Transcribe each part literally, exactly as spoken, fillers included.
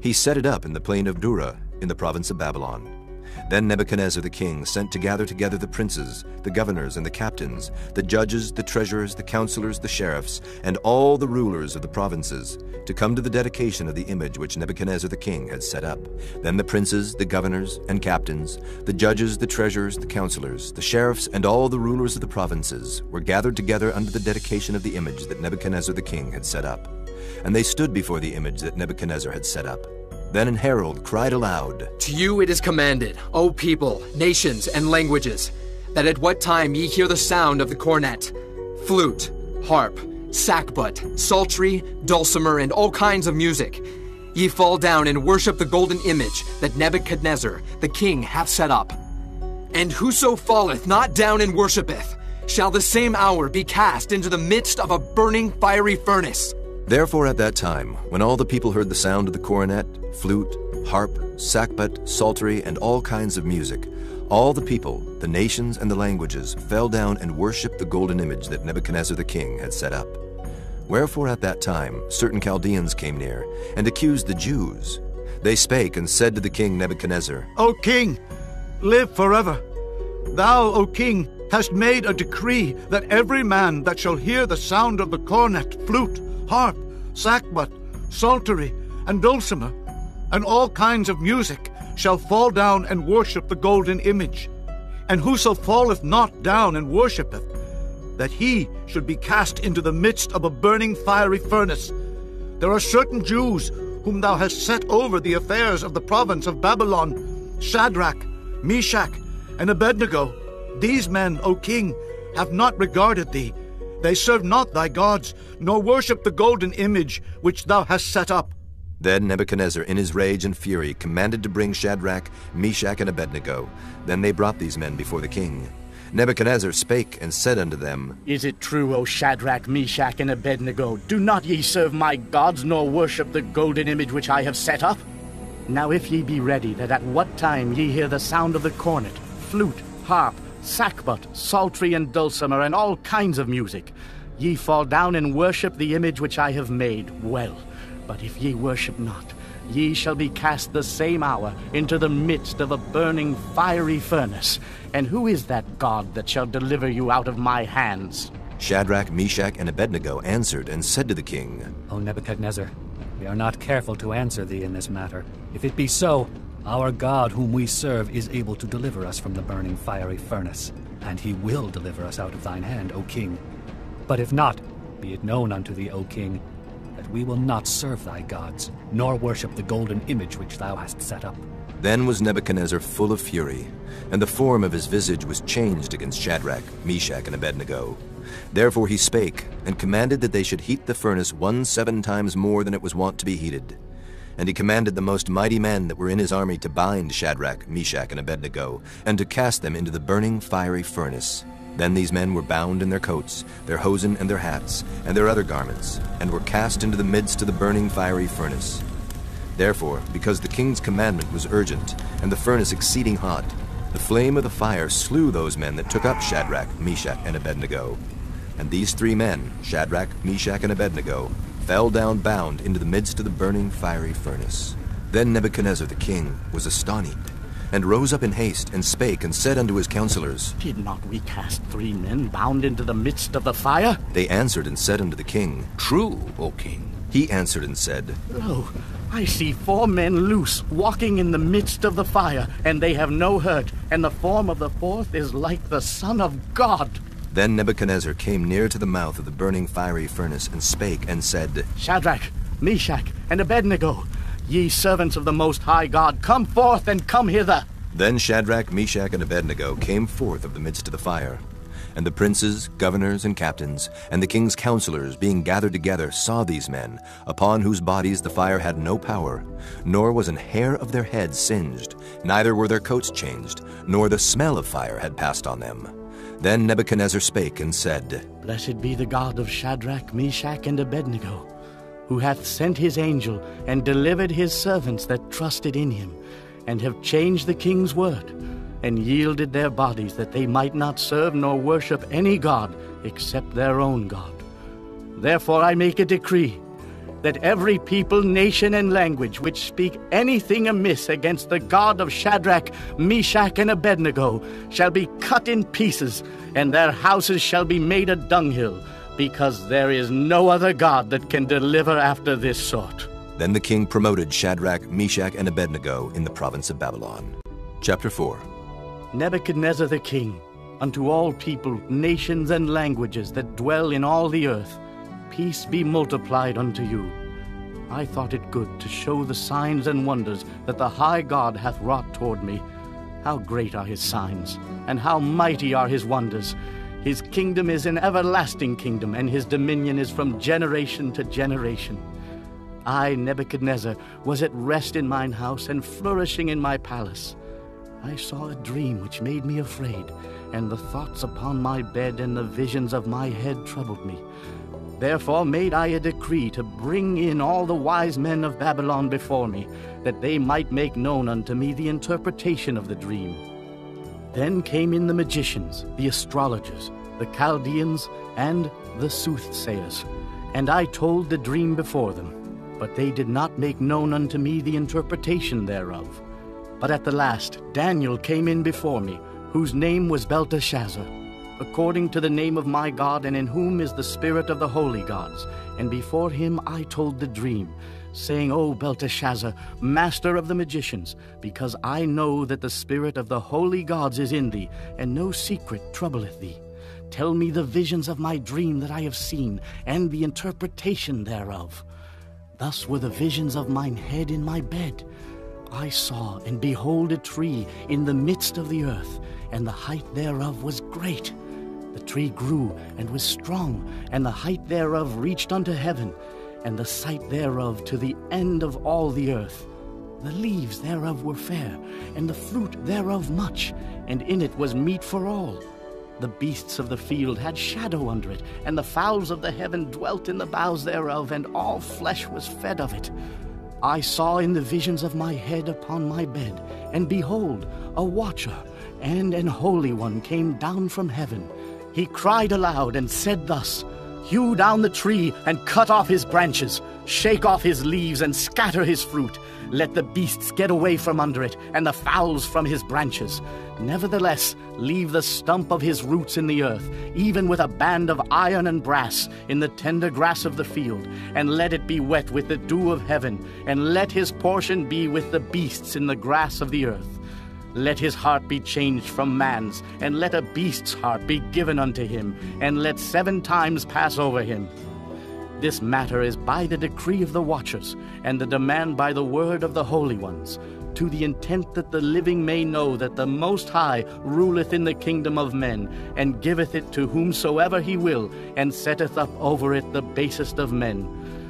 He set it up in the plain of Dura, in the province of Babylon. Then Nebuchadnezzar the king sent to gather together the princes, the governors and the captains, the judges, the treasurers, the counselors, the sheriffs, and all the rulers of the provinces, to come to the dedication of the image which Nebuchadnezzar the king had set up. Then the princes, the governors and captains, the judges, the treasurers, the counselors, the sheriffs, and all the rulers of the provinces were gathered together under the dedication of the image that Nebuchadnezzar the king had set up. And they stood before the image that Nebuchadnezzar had set up. Then an herald cried aloud, To you it is commanded, O people, nations, and languages, that at what time ye hear the sound of the cornet, flute, harp, sackbut, psaltery, dulcimer, and all kinds of music, ye fall down and worship the golden image that Nebuchadnezzar the king hath set up. And whoso falleth not down and worshipeth, shall the same hour be cast into the midst of a burning fiery furnace. Therefore at that time, when all the people heard the sound of the cornet, flute, harp, sackbut, psaltery, and all kinds of music, all the people, the nations, and the languages fell down and worshipped the golden image that Nebuchadnezzar the king had set up. Wherefore at that time certain Chaldeans came near, and accused the Jews. They spake and said to the king Nebuchadnezzar, O king, live forever. Thou, O king, hast made a decree that every man that shall hear the sound of the cornet, flute, harp, sackbut, psaltery, and dulcimer, and all kinds of music, shall fall down and worship the golden image. And whoso falleth not down and worshippeth, that he should be cast into the midst of a burning fiery furnace. There are certain Jews whom thou hast set over the affairs of the province of Babylon, Shadrach, Meshach, and Abednego. These men, O king, have not regarded thee. They serve not thy gods, nor worship the golden image which thou hast set up. Then Nebuchadnezzar, in his rage and fury, commanded to bring Shadrach, Meshach, and Abednego. Then they brought these men before the king. Nebuchadnezzar spake and said unto them, Is it true, O Shadrach, Meshach, and Abednego, do not ye serve my gods, nor worship the golden image which I have set up? Now if ye be ready, that at what time ye hear the sound of the cornet, flute, harp, sackbut, psaltery, and dulcimer, and all kinds of music, ye fall down and worship the image which I have made, well. But if ye worship not, ye shall be cast the same hour into the midst of a burning fiery furnace. And who is that God that shall deliver you out of my hands? Shadrach, Meshach, and Abednego answered and said to the king, O Nebuchadnezzar, we are not careful to answer thee in this matter. If it be so, our God whom we serve is able to deliver us from the burning fiery furnace, and he will deliver us out of thine hand, O king. But if not, be it known unto thee, O king, that we will not serve thy gods, nor worship the golden image which thou hast set up. Then was Nebuchadnezzar full of fury, and the form of his visage was changed against Shadrach, Meshach, and Abednego. Therefore he spake, and commanded that they should heat the furnace one seven times more than it was wont to be heated. And he commanded the most mighty men that were in his army to bind Shadrach, Meshach, and Abednego, and to cast them into the burning fiery furnace. Then these men were bound in their coats, their hosen, and their hats, and their other garments, and were cast into the midst of the burning fiery furnace. Therefore, because the king's commandment was urgent, and the furnace exceeding hot, the flame of the fire slew those men that took up Shadrach, Meshach, and Abednego. And these three men, Shadrach, Meshach, and Abednego, fell down bound into the midst of the burning fiery furnace. Then Nebuchadnezzar the king was astonished, and rose up in haste, and spake, and said unto his counselors, Did not we cast three men bound into the midst of the fire? They answered and said unto the king, True, O king. He answered and said, Lo, I see four men loose, walking in the midst of the fire, and they have no hurt, and the form of the fourth is like the Son of God. Then Nebuchadnezzar came near to the mouth of the burning fiery furnace, and spake, and said, Shadrach, Meshach, and Abednego, ye servants of the Most High God, come forth and come hither. Then Shadrach, Meshach, and Abednego came forth of the midst of the fire. And the princes, governors, and captains, and the king's counselors, being gathered together, saw these men, upon whose bodies the fire had no power, nor was an hair of their heads singed, neither were their coats changed, nor the smell of fire had passed on them. Then Nebuchadnezzar spake and said, Blessed be the God of Shadrach, Meshach, and Abednego, who hath sent his angel and delivered his servants that trusted in him, and have changed the king's word, and yielded their bodies that they might not serve nor worship any god except their own God. Therefore I make a decree, that every people, nation, and language which speak anything amiss against the God of Shadrach, Meshach, and Abednego shall be cut in pieces, and their houses shall be made a dunghill, because there is no other God that can deliver after this sort." Then the king promoted Shadrach, Meshach, and Abednego in the province of Babylon. Chapter four. Nebuchadnezzar the king, unto all people, nations, and languages that dwell in all the earth, peace be multiplied unto you. I thought it good to show the signs and wonders that the high God hath wrought toward me. How great are his signs, and how mighty are his wonders! His kingdom is an everlasting kingdom, and his dominion is from generation to generation. I, Nebuchadnezzar, was at rest in mine house, and flourishing in my palace. I saw a dream which made me afraid, and the thoughts upon my bed and the visions of my head troubled me. Therefore made I a decree to bring in all the wise men of Babylon before me, that they might make known unto me the interpretation of the dream. Then came in the magicians, the astrologers, the Chaldeans, and the soothsayers, and I told the dream before them, but they did not make known unto me the interpretation thereof. But at the last Daniel came in before me, whose name was Belteshazzar, according to the name of my God, and in whom is the spirit of the holy gods. And before him I told the dream, saying, O Belteshazzar, master of the magicians, because I know that the spirit of the holy gods is in thee, and no secret troubleth thee. Tell me the visions of my dream that I have seen, and the interpretation thereof. Thus were the visions of mine head in my bed. I saw, and behold, a tree in the midst of the earth, and the height thereof was great. The tree grew and was strong, and the height thereof reached unto heaven, and the sight thereof to the end of all the earth. The leaves thereof were fair, and the fruit thereof much, and in it was meat for all. The beasts of the field had shadow under it, and the fowls of the heaven dwelt in the boughs thereof, and all flesh was fed of it. I saw in the visions of my head upon my bed, and behold, a watcher and an holy one came down from heaven. He cried aloud and said thus, Hew down the tree and cut off his branches, shake off his leaves and scatter his fruit. Let the beasts get away from under it, and the fowls from his branches. Nevertheless, leave the stump of his roots in the earth, even with a band of iron and brass in the tender grass of the field, and let it be wet with the dew of heaven, and let his portion be with the beasts in the grass of the earth. Let his heart be changed from man's, and let a beast's heart be given unto him, and let seven times pass over him. This matter is by the decree of the watchers, and the demand by the word of the holy ones, to the intent that the living may know that the Most High ruleth in the kingdom of men, and giveth it to whomsoever he will, and setteth up over it the basest of men.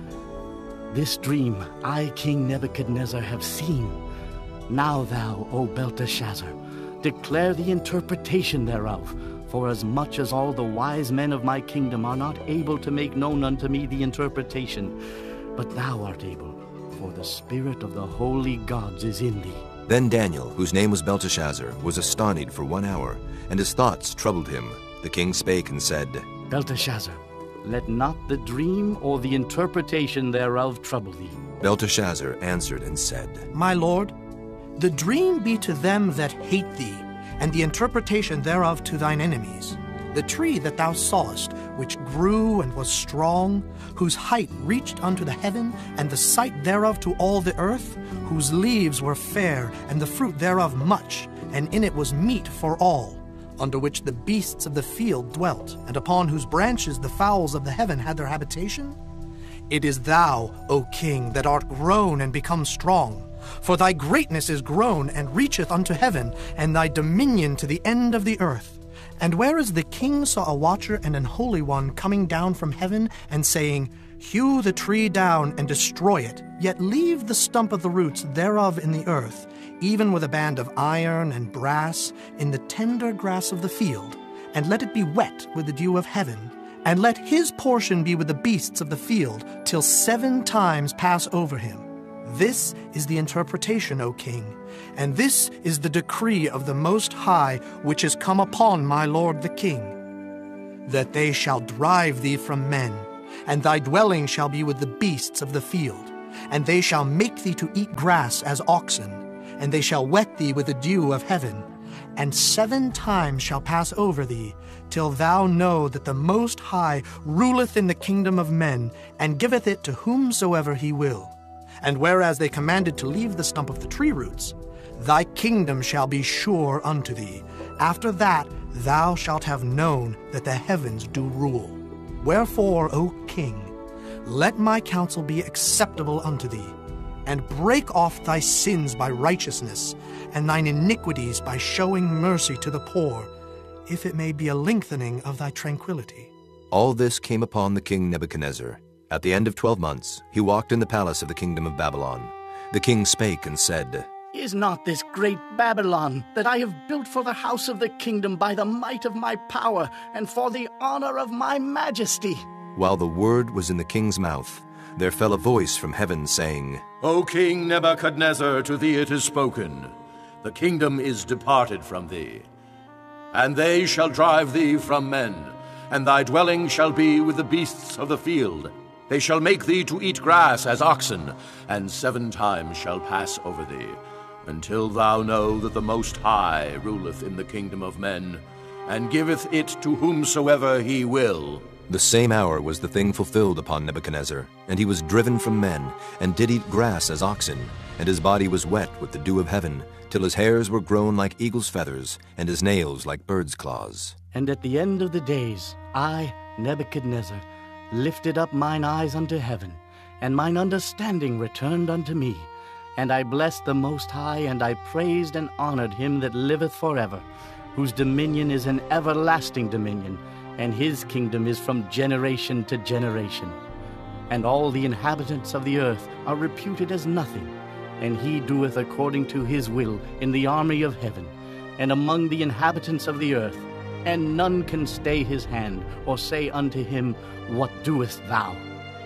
This dream I, King Nebuchadnezzar, have seen. Now thou, O Belteshazzar, declare the interpretation thereof, for as much as all the wise men of my kingdom are not able to make known unto me the interpretation, but thou art able, for the spirit of the holy gods is in thee. Then Daniel, whose name was Belteshazzar, was astonished for one hour, and his thoughts troubled him. The king spake and said, Belteshazzar, let not the dream or the interpretation thereof trouble thee. Belteshazzar answered and said, My lord, the dream be to them that hate thee, and the interpretation thereof to thine enemies. The tree that thou sawest, which grew and was strong, whose height reached unto the heaven, and the sight thereof to all the earth, whose leaves were fair, and the fruit thereof much, and in it was meat for all, under which the beasts of the field dwelt, and upon whose branches the fowls of the heaven had their habitation? It is thou, O king, that art grown and become strong. For thy greatness is grown and reacheth unto heaven, and thy dominion to the end of the earth. And whereas the king saw a watcher and an holy one coming down from heaven, and saying, Hew the tree down and destroy it, yet leave the stump of the roots thereof in the earth, even with a band of iron and brass, in the tender grass of the field, and let it be wet with the dew of heaven, and let his portion be with the beasts of the field, till seven times pass over him. This is the interpretation, O king, and this is the decree of the Most High, which is come upon my lord the king, that they shall drive thee from men, and thy dwelling shall be with the beasts of the field. And they shall make thee to eat grass as oxen, and they shall wet thee with the dew of heaven. And seven times shall pass over thee, till thou know that the Most High ruleth in the kingdom of men, and giveth it to whomsoever he will. And whereas they commanded to leave the stump of the tree roots, thy kingdom shall be sure unto thee. After that thou shalt have known that the heavens do rule. Wherefore, O king, let my counsel be acceptable unto thee, and break off thy sins by righteousness, and thine iniquities by showing mercy to the poor, if it may be a lengthening of thy tranquility. All this came upon the king Nebuchadnezzar. At the end of twelve months, he walked in the palace of the kingdom of Babylon. The king spake and said, Is not this great Babylon, that I have built for the house of the kingdom by the might of my power, and for the honor of my majesty? While the word was in the king's mouth, there fell a voice from heaven, saying, O King Nebuchadnezzar, to thee it is spoken, the kingdom is departed from thee. And they shall drive thee from men, and thy dwelling shall be with the beasts of the field. They shall make thee to eat grass as oxen, and seven times shall pass over thee, until thou know that the Most High ruleth in the kingdom of men, and giveth it to whomsoever he will. The same hour was the thing fulfilled upon Nebuchadnezzar, and he was driven from men, and did eat grass as oxen, and his body was wet with the dew of heaven, till his hairs were grown like eagle's feathers, and his nails like bird's claws. And at the end of the days, I, Nebuchadnezzar, lifted up mine eyes unto heaven, and mine understanding returned unto me. And I blessed the Most High, and I praised and honored him that liveth forever, whose dominion is an everlasting dominion, and his kingdom is from generation to generation. And all the inhabitants of the earth are reputed as nothing, and he doeth according to his will in the army of heaven, and among the inhabitants of the earth, and none can stay his hand, or say unto him, What doest thou?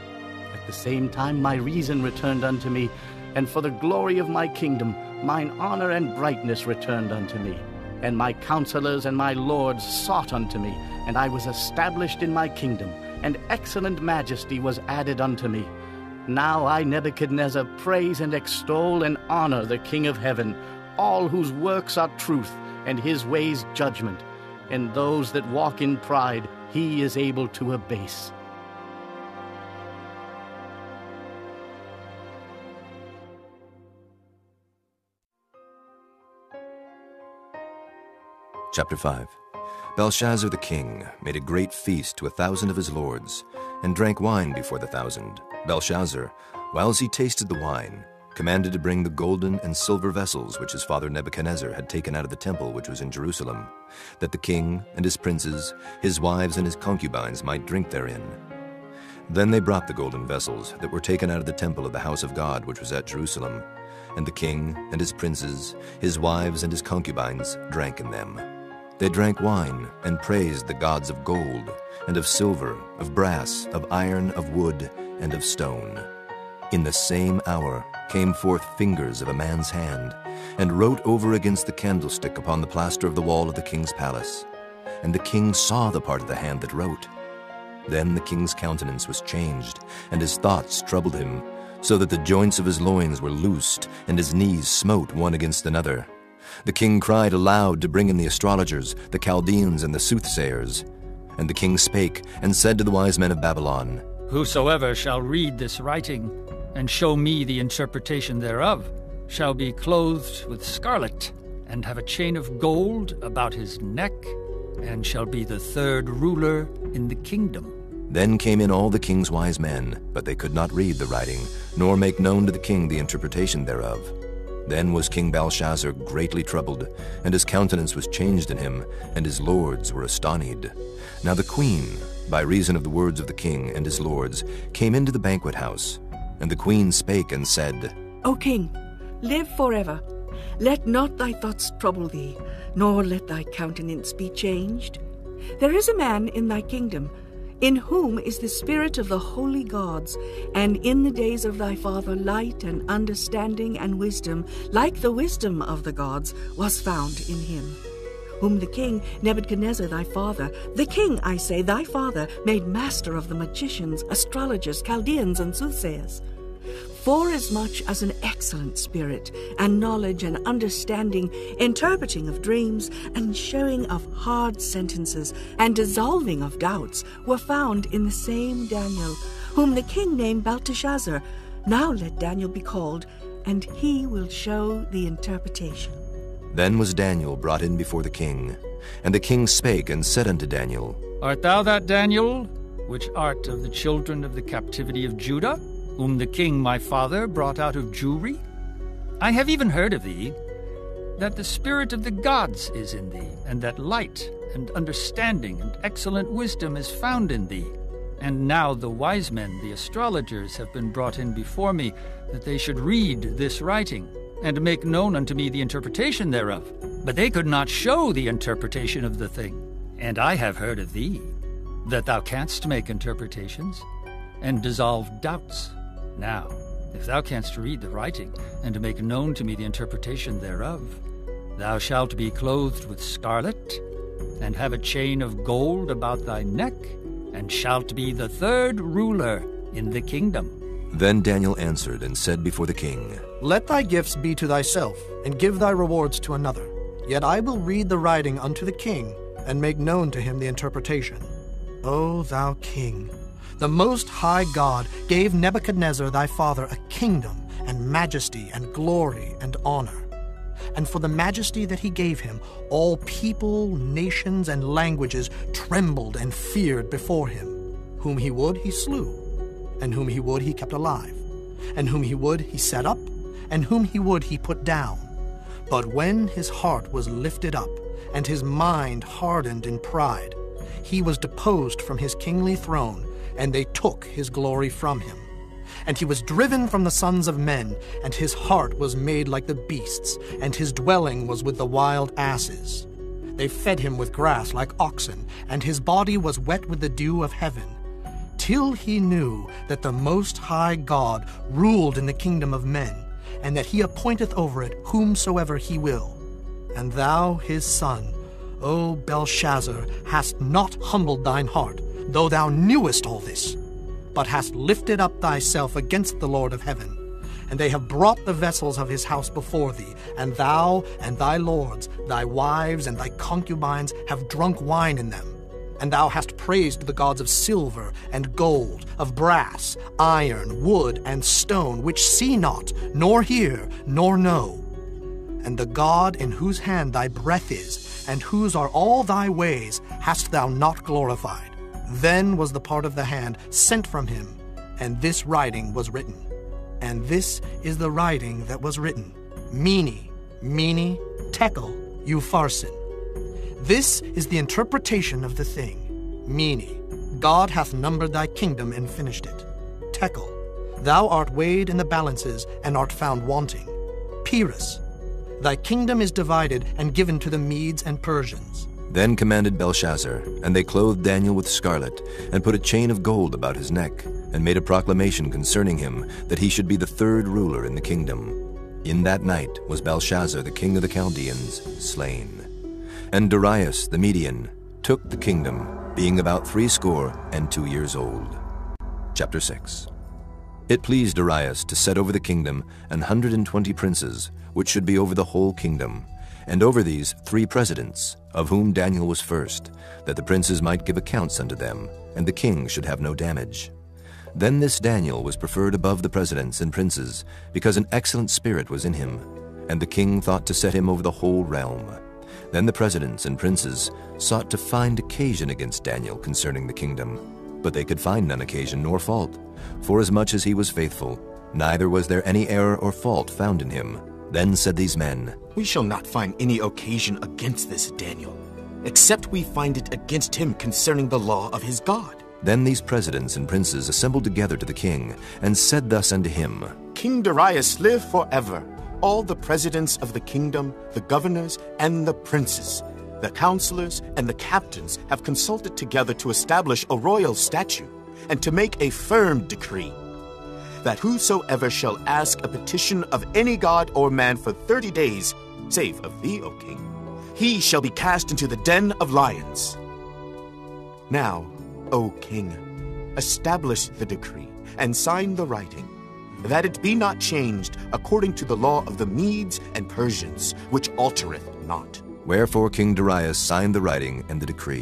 At the same time my reason returned unto me, and for the glory of my kingdom mine honor and brightness returned unto me. And my counselors and my lords sought unto me, and I was established in my kingdom, and excellent majesty was added unto me. Now I, Nebuchadnezzar, praise and extol and honor the King of heaven, all whose works are truth, and his ways judgment, and those that walk in pride he is able to abase. Chapter five. Belshazzar the king made a great feast to a thousand of his lords, and drank wine before the thousand. Belshazzar, whiles he tasted the wine, commanded to bring the golden and silver vessels which his father Nebuchadnezzar had taken out of the temple which was in Jerusalem, that the king and his princes, his wives and his concubines might drink therein. Then they brought the golden vessels that were taken out of the temple of the house of God which was at Jerusalem, and the king and his princes, his wives and his concubines drank in them. They drank wine and praised the gods of gold, and of silver, of brass, of iron, of wood, and of stone. In the same hour came forth fingers of a man's hand, and wrote over against the candlestick upon the plaster of the wall of the king's palace. And the king saw the part of the hand that wrote. Then the king's countenance was changed, and his thoughts troubled him, so that the joints of his loins were loosed, and his knees smote one against another. The king cried aloud to bring in the astrologers, the Chaldeans, and the soothsayers. And the king spake, and said to the wise men of Babylon, Whosoever shall read this writing, and show me the interpretation thereof, shall be clothed with scarlet, and have a chain of gold about his neck, and shall be the third ruler in the kingdom. Then came in all the king's wise men, but they could not read the writing, nor make known to the king the interpretation thereof. Then was King Belshazzar greatly troubled, and his countenance was changed in him, and his lords were astonied. Now the queen, by reason of the words of the king and his lords, came into the banquet house. And the queen spake and said, O king, live forever. Let not thy thoughts trouble thee, nor let thy countenance be changed. There is a man in thy kingdom, in whom is the spirit of the holy gods, and in the days of thy father light and understanding and wisdom, like the wisdom of the gods, was found in him. whom the king Nebuchadnezzar thy father, the king, I say, thy father, made master of the magicians, astrologers, Chaldeans, and soothsayers. Forasmuch as an excellent spirit, and knowledge and understanding, interpreting of dreams, and showing of hard sentences, and dissolving of doubts, were found in the same Daniel, whom the king named Belteshazzar. Now let Daniel be called, and he will show the interpretation. Then was Daniel brought in before the king. And the king spake and said unto Daniel, Art thou that Daniel, which art of the children of the captivity of Judah, whom the king my father brought out of Jewry? I have even heard of thee, that the spirit of the gods is in thee, and that light and understanding and excellent wisdom is found in thee. And now the wise men, the astrologers, have been brought in before me, that they should read this writing, and make known unto me the interpretation thereof. But they could not show the interpretation of the thing. And I have heard of thee, that thou canst make interpretations, and dissolve doubts. Now, if thou canst read the writing, and to make known to me the interpretation thereof, thou shalt be clothed with scarlet, and have a chain of gold about thy neck, and shalt be the third ruler in the kingdom. Then Daniel answered and said before the king, Let thy gifts be to thyself, and give thy rewards to another. Yet I will read the writing unto the king, and make known to him the interpretation. O thou king, the Most High God gave Nebuchadnezzar thy father a kingdom, and majesty, and glory, and honor. And for the majesty that he gave him, all people, nations, and languages trembled and feared before him. Whom he would, he slew, and whom he would, he kept alive, and whom he would, he set up, and whom he would, he put down. But when his heart was lifted up, and his mind hardened in pride, he was deposed from his kingly throne, and they took his glory from him. And he was driven from the sons of men, and his heart was made like the beasts, and his dwelling was with the wild asses. They fed him with grass like oxen, and his body was wet with the dew of heaven, till he knew that the Most High God ruled in the kingdom of men, and that he appointeth over it whomsoever he will. And thou, his son, O Belshazzar, hast not humbled thine heart, though thou knewest all this, but hast lifted up thyself against the Lord of heaven. And they have brought the vessels of his house before thee, and thou and thy lords, thy wives and thy concubines have drunk wine in them. And thou hast praised the gods of silver and gold, of brass, iron, wood, and stone, which see not, nor hear, nor know. And the God in whose hand thy breath is, and whose are all thy ways, hast thou not glorified. Then was the part of the hand sent from him, and this writing was written. And this is the writing that was written. Mene, Mene, Tekel, Upharsin. This is the interpretation of the thing. Mene, God hath numbered thy kingdom and finished it. Tekel, thou art weighed in the balances and art found wanting. Peres, thy kingdom is divided and given to the Medes and Persians. Then commanded Belshazzar, and they clothed Daniel with scarlet, and put a chain of gold about his neck, and made a proclamation concerning him, that he should be the third ruler in the kingdom. In that night was Belshazzar the king of the Chaldeans slain. And Darius the Median took the kingdom, being about threescore and two years old. Chapter six. It pleased Darius to set over the kingdom an hundred and twenty princes, which should be over the whole kingdom, and over these three presidents, of whom Daniel was first, that the princes might give accounts unto them, and the king should have no damage. Then this Daniel was preferred above the presidents and princes, because an excellent spirit was in him, and the king thought to set him over the whole realm. Then the presidents and princes sought to find occasion against Daniel concerning the kingdom, but they could find none occasion nor fault, forasmuch as he was faithful, neither was there any error or fault found in him. Then said these men, We shall not find any occasion against this Daniel, except we find it against him concerning the law of his God. Then these presidents and princes assembled together to the king, and said thus unto him, King Darius, live forever. All the presidents of the kingdom, the governors, and the princes, the counselors, and the captains have consulted together to establish a royal statute, and to make a firm decree, that whosoever shall ask a petition of any god or man for thirty days, save of thee, O king, he shall be cast into the den of lions. Now, O king, establish the decree and sign the writing, that it be not changed according to the law of the Medes and Persians, which altereth not. Wherefore King Darius signed the writing and the decree.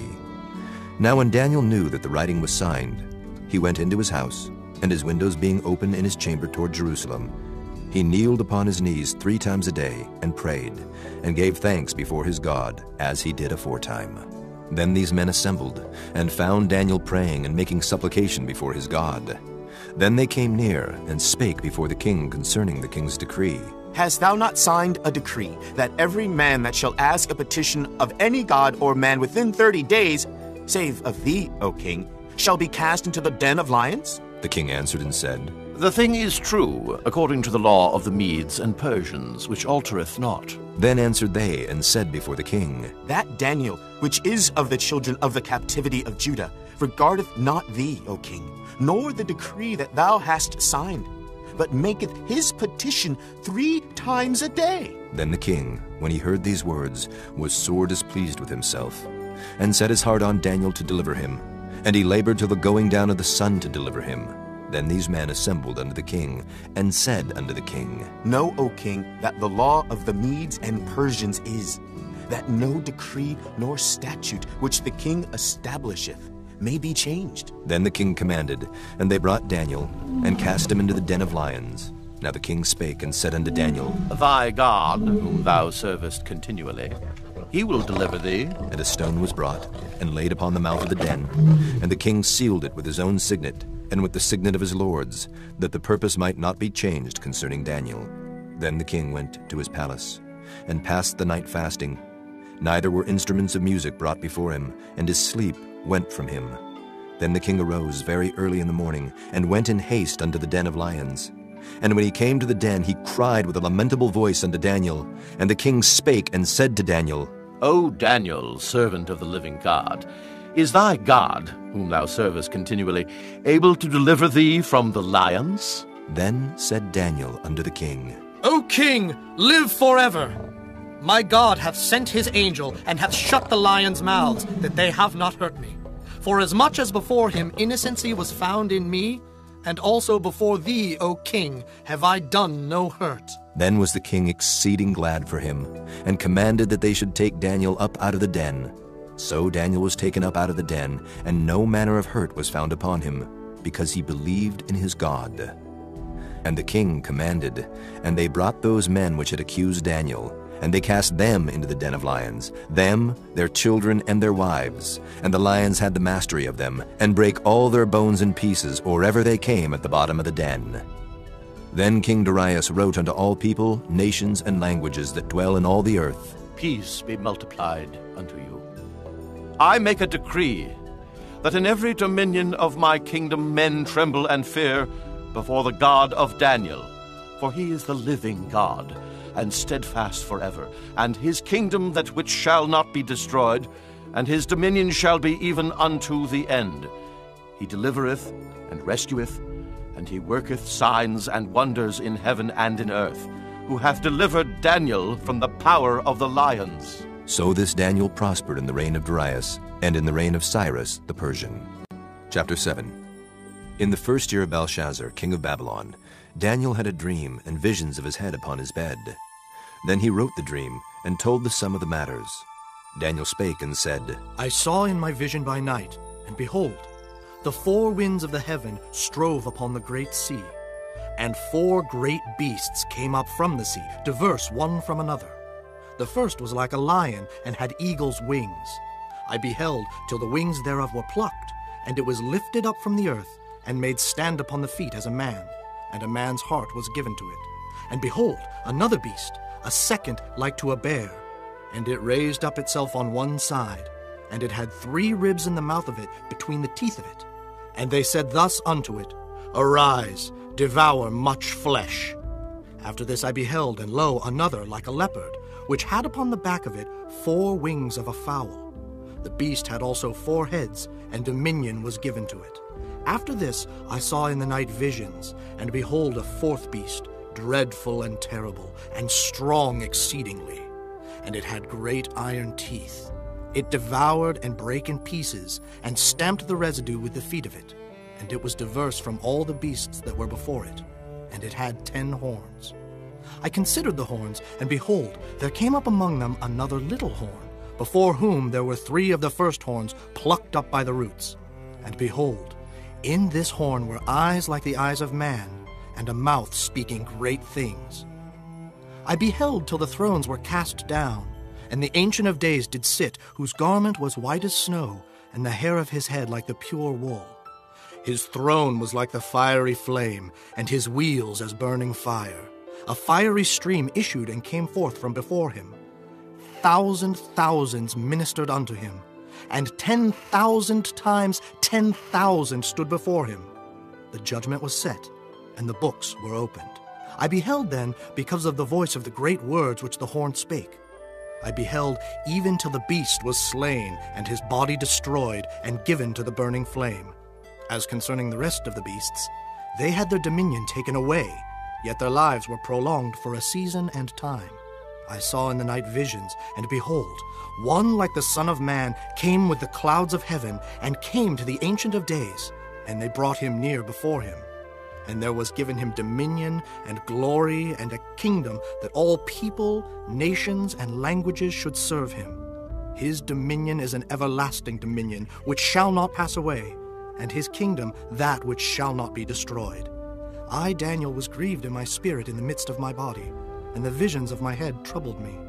Now when Daniel knew that the writing was signed, he went into his house, and his windows being open in his chamber toward Jerusalem, he kneeled upon his knees three times a day, and prayed, and gave thanks before his God, as he did aforetime. Then these men assembled, and found Daniel praying and making supplication before his God. Then they came near, and spake before the king concerning the king's decree. Hast thou not signed a decree, that every man that shall ask a petition of any god or man within thirty days, save of thee, O king, shall be cast into the den of lions? The king answered and said, The thing is true, according to the law of the Medes and Persians, which altereth not. Then answered they and said before the king, That Daniel, which is of the children of the captivity of Judah, regardeth not thee, O king, nor the decree that thou hast signed, but maketh his petition three times a day. Then the king, when he heard these words, was sore displeased with himself, and set his heart on Daniel to deliver him. And he labored till the going down of the sun to deliver him. Then these men assembled unto the king, and said unto the king, Know, O king, that the law of the Medes and Persians is, that no decree nor statute which the king establisheth may be changed. Then the king commanded, and they brought Daniel, and cast him into the den of lions. Now the king spake and said unto Daniel, Thy God, whom thou servest continually, he will deliver thee. And a stone was brought, and laid upon the mouth of the den. And the king sealed it with his own signet, and with the signet of his lords, that the purpose might not be changed concerning Daniel. Then the king went to his palace, and passed the night fasting. Neither were instruments of music brought before him, and his sleep went from him. Then the king arose very early in the morning, and went in haste unto the den of lions. And when he came to the den, he cried with a lamentable voice unto Daniel. And the king spake and said to Daniel, O Daniel, servant of the living God, is thy God, whom thou servest continually, able to deliver thee from the lions? Then said Daniel unto the king, O king, live forever! My God hath sent his angel, and hath shut the lions' mouths, that they have not hurt me. For as much as before him innocency was found in me, and also before thee, O king, have I done no hurt. Then was the king exceeding glad for him, and commanded that they should take Daniel up out of the den. So Daniel was taken up out of the den, and no manner of hurt was found upon him, because he believed in his God. And the king commanded, and they brought those men which had accused Daniel, and they cast them into the den of lions, them, their children, and their wives. And the lions had the mastery of them, and brake all their bones in pieces, or ever they came at the bottom of the den. Then King Darius wrote unto all people, nations, and languages that dwell in all the earth, Peace be multiplied unto you. I make a decree, that in every dominion of my kingdom men tremble and fear before the God of Daniel, for he is the living God, and steadfast forever, and his kingdom that which shall not be destroyed, and his dominion shall be even unto the end. He delivereth and rescueth, and he worketh signs and wonders in heaven and in earth, who hath delivered Daniel from the power of the lions. So this Daniel prospered in the reign of Darius, and in the reign of Cyrus the Persian. Chapter seven. In the first year of Belshazzar, king of Babylon, Daniel had a dream and visions of his head upon his bed. Then he wrote the dream, and told the sum of the matters. Daniel spake and said, I saw in my vision by night, and behold, the four winds of the heaven strove upon the great sea, and four great beasts came up from the sea, diverse one from another. The first was like a lion, and had eagle's wings. I beheld till the wings thereof were plucked, and it was lifted up from the earth, and made stand upon the feet as a man, and a man's heart was given to it. And behold, another beast, a second like to a bear, and it raised up itself on one side, and it had three ribs in the mouth of it between the teeth of it. And they said thus unto it, Arise, devour much flesh. After this I beheld, and lo, another like a leopard, which had upon the back of it four wings of a fowl. The beast had also four heads, and dominion was given to it. After this I saw in the night visions, and behold a fourth beast, dreadful and terrible, and strong exceedingly. and it had great iron teeth. It devoured and brake in pieces, and stamped the residue with the feet of it. And it was diverse from all the beasts that were before it, and it had ten horns. I considered the horns, and behold, there came up among them another little horn, before whom there were three of the first horns plucked up by the roots. And behold, in this horn were eyes like the eyes of man, and a mouth speaking great things. I beheld till the thrones were cast down, and the Ancient of Days did sit, whose garment was white as snow, and the hair of his head like the pure wool. His throne was like the fiery flame, and his wheels as burning fire. A fiery stream issued and came forth from before him. Thousand thousands ministered unto him, and ten thousand times ten thousand stood before him. The judgment was set, and the books were opened. I beheld then, because of the voice of the great words which the horn spake. I beheld even till the beast was slain, and his body destroyed, and given to the burning flame. As concerning the rest of the beasts, they had their dominion taken away, yet their lives were prolonged for a season and time. I saw in the night visions, and behold, one like the Son of Man came with the clouds of heaven, and came to the Ancient of Days, and they brought him near before him. And there was given him dominion and glory and a kingdom, that all people, nations, and languages should serve him. His dominion is an everlasting dominion, which shall not pass away, and his kingdom that which shall not be destroyed. I, Daniel, was grieved in my spirit in the midst of my body, and the visions of my head troubled me.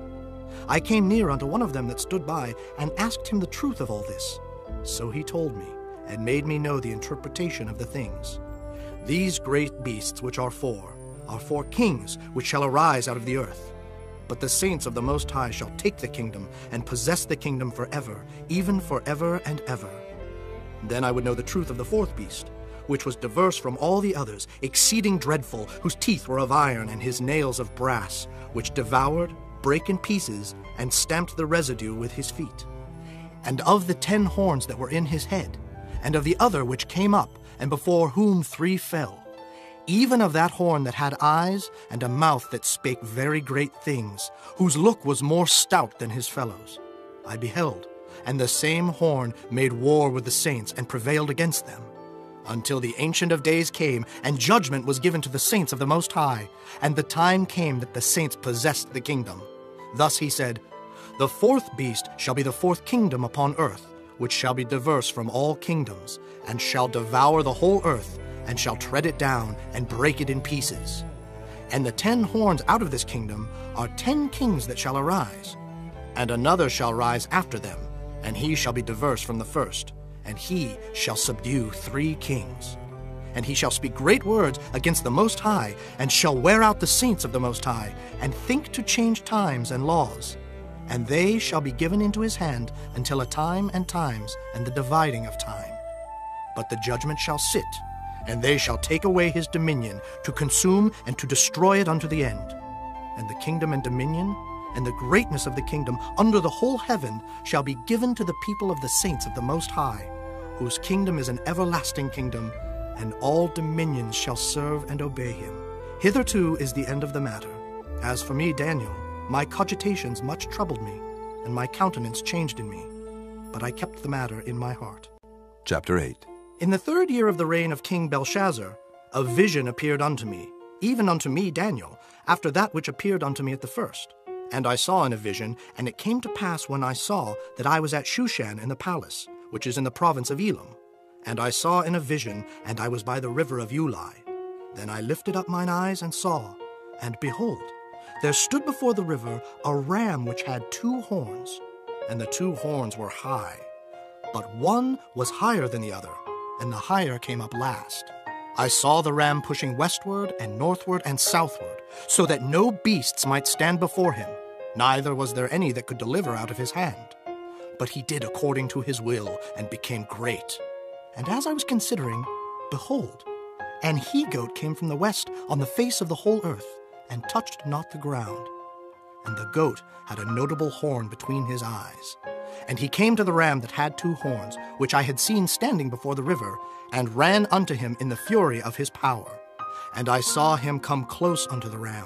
I came near unto one of them that stood by, and asked him the truth of all this. So he told me, and made me know the interpretation of the things. These great beasts which are four, are four kings which shall arise out of the earth. But the saints of the Most High shall take the kingdom, and possess the kingdom forever, even forever and ever. Then I would know the truth of the fourth beast, which was diverse from all the others, exceeding dreadful, whose teeth were of iron, and his nails of brass, which devoured, brake in pieces, and stamped the residue with his feet. And of the ten horns that were in his head, and of the other which came up, and before whom three fell, even of that horn that had eyes, and a mouth that spake very great things, whose look was more stout than his fellows, I beheld, and the same horn made war with the saints, and prevailed against them, until the Ancient of Days came, and judgment was given to the saints of the Most High, and the time came that the saints possessed the kingdom. Thus he said, The fourth beast shall be the fourth kingdom upon earth, which shall be diverse from all kingdoms, and shall devour the whole earth, and shall tread it down, and break it in pieces. And the ten horns out of this kingdom are ten kings that shall arise. And another shall rise after them, and he shall be diverse from the first, and he shall subdue three kings. And he shall speak great words against the Most High, and shall wear out the saints of the Most High, and think to change times and laws. And they shall be given into his hand until a time and times, and the dividing of time. But the judgment shall sit, and they shall take away his dominion, to consume and to destroy it unto the end. And the kingdom and dominion, and the greatness of the kingdom under the whole heaven shall be given to the people of the saints of the Most High, whose kingdom is an everlasting kingdom, and all dominions shall serve and obey him. Hitherto is the end of the matter. As for me, Daniel, my cogitations much troubled me, and my countenance changed in me. But I kept the matter in my heart. Chapter eight. In the third year of the reign of King Belshazzar, a vision appeared unto me, even unto me, Daniel, after that which appeared unto me at the first. And I saw in a vision, and it came to pass when I saw that I was at Shushan in the palace, which is in the province of Elam. And I saw in a vision, and I was by the river of Ulai. Then I lifted up mine eyes and saw, and behold, there stood before the river a ram which had two horns, and the two horns were high. But one was higher than the other, and the higher came up last. I saw the ram pushing westward and northward and southward, so that no beasts might stand before him, neither was there any that could deliver out of his hand. But he did according to his will, and became great. And as I was considering, behold, an he-goat came from the west on the face of the whole earth, and touched not the ground. And the goat had a notable horn between his eyes. And he came to the ram that had two horns, which I had seen standing before the river, and ran unto him in the fury of his power. And I saw him come close unto the ram,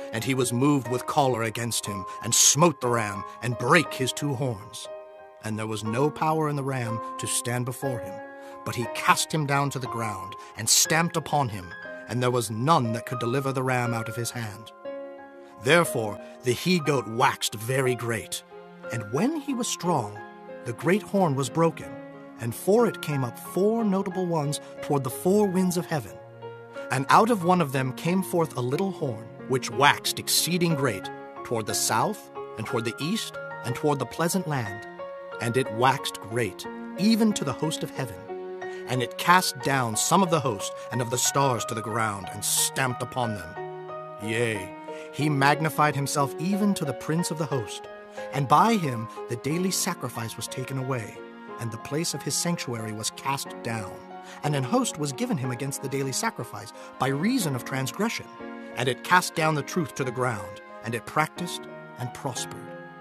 And he was moved with choler against him, and smote the ram, and brake his two horns. And there was no power in the ram to stand before him, but he cast him down to the ground, and stamped upon him, and there was none that could deliver the ram out of his hand. Therefore the he-goat waxed very great, and when he was strong, the great horn was broken, and for it came up four notable ones toward the four winds of heaven. And out of one of them came forth a little horn, which waxed exceeding great, toward the south, and toward the east, and toward the pleasant land. And it waxed great, even to the host of heaven. And it cast down some of the host and of the stars to the ground, and stamped upon them. Yea, he magnified himself even to the prince of the host. And by him the daily sacrifice was taken away, and the place of his sanctuary was cast down. And an host was given him against the daily sacrifice, by reason of transgression. And it cast down the truth to the ground, and it practiced and prospered.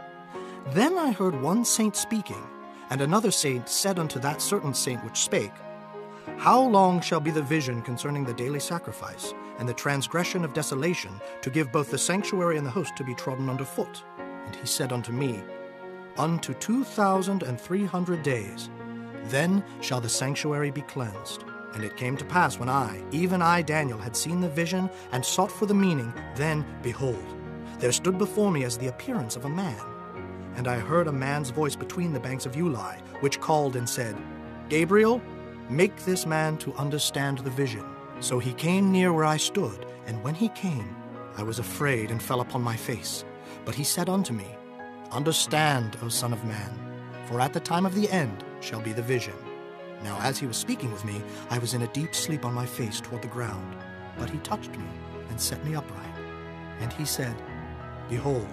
Then I heard one saint speaking, and another saint said unto that certain saint which spake, How long shall be the vision concerning the daily sacrifice, and the transgression of desolation, to give both the sanctuary and the host to be trodden under foot? And he said unto me, Unto two thousand and three hundred days. Then shall the sanctuary be cleansed. And it came to pass when I, even I, Daniel, had seen the vision and sought for the meaning, then, behold, there stood before me as the appearance of a man. And I heard a man's voice between the banks of Ulai, which called and said, Gabriel, make this man to understand the vision. So he came near where I stood, and when he came, I was afraid and fell upon my face. But he said unto me, Understand, O Son of Man, for at the time of the end shall be the vision. Now as he was speaking with me, I was in a deep sleep on my face toward the ground. But he touched me and set me upright. And he said, Behold,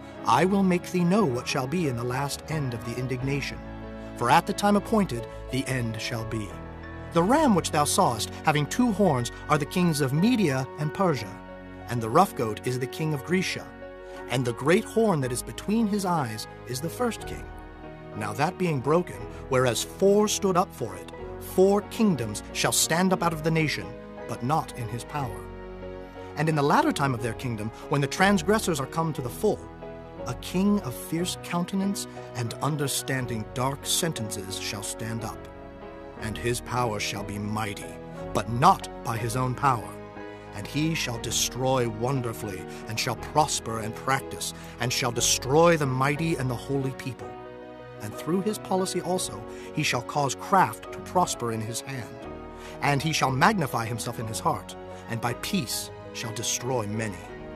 I will make thee know what shall be in the last end of the indignation. For at the time appointed the end shall be. The ram which thou sawest, having two horns, are the kings of Media and Persia. And the rough goat is the king of Grecia. And the great horn that is between his eyes is the first king. Now that being broken, whereas four stood up for it, four kingdoms shall stand up out of the nation, but not in his power. And in the latter time of their kingdom, when the transgressors are come to the full, a king of fierce countenance and understanding dark sentences shall stand up. And his power shall be mighty, but not by his own power. And he shall destroy wonderfully, and shall prosper and practice, and shall destroy the mighty and the holy people. And through his policy also he shall cause craft to prosper in his hand. And he shall magnify himself in his heart, and by peace shall destroy many.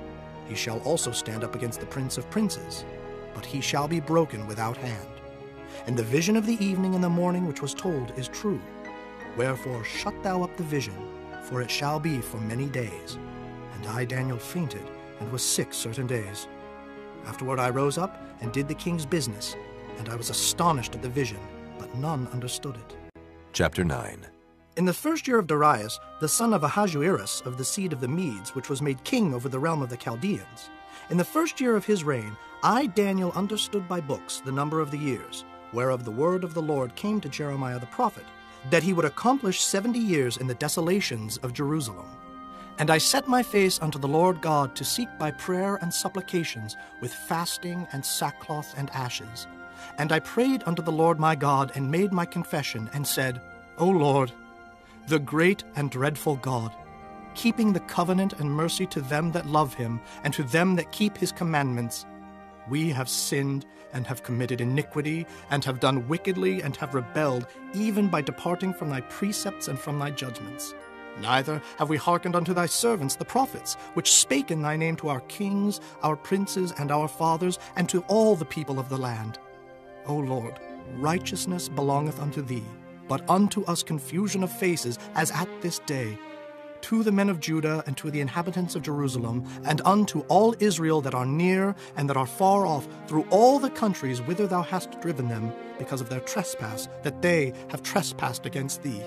He shall also stand up against the prince of princes, but he shall be broken without hand. And the vision of the evening and the morning which was told is true. Wherefore shut thou up the vision, for it shall be for many days. And I, Daniel, fainted, and was sick certain days. Afterward I rose up, and did the king's business, and I was astonished at the vision, but none understood it. Chapter nine. In the first year of Darius, the son of Ahasuerus of the seed of the Medes, which was made king over the realm of the Chaldeans, in the first year of his reign, I, Daniel, understood by books the number of the years, whereof the word of the Lord came to Jeremiah the prophet, that he would accomplish seventy years in the desolations of Jerusalem. And I set my face unto the Lord God to seek by prayer and supplications with fasting and sackcloth and ashes. And I prayed unto the Lord my God, and made my confession, and said, O Lord, the great and dreadful God, keeping the covenant and mercy to them that love him, and to them that keep his commandments, we have sinned, and have committed iniquity, and have done wickedly, and have rebelled, even by departing from thy precepts and from thy judgments. Neither have we hearkened unto thy servants the prophets, which spake in thy name to our kings, our princes, and our fathers, and to all the people of the land. O Lord, righteousness belongeth unto thee, but unto us confusion of faces, as at this day. To the men of Judah, and to the inhabitants of Jerusalem, and unto all Israel that are near and that are far off, through all the countries whither thou hast driven them, because of their trespass, that they have trespassed against thee.